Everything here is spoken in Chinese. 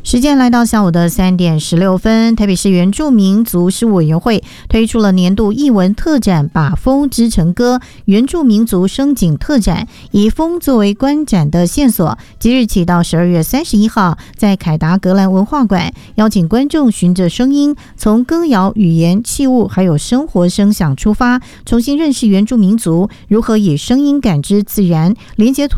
时间来到下午的3:16，台北市原住民族事务委员会推出了年度艺文特展《把风织成歌》原住民族声景特展，以风作为观展的线索，即日起到12月31号，在凯达格兰文化馆邀请观众循着声音，从歌谣、语言、器物还有生活声响出发，重新认识原住民族如何以声音感知自然，连接